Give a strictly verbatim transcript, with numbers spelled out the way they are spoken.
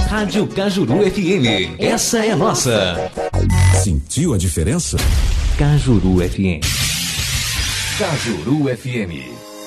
Rádio Cajuru F M. Essa é nossa. Sentiu a diferença? Cajuru F M. Cajuru F M.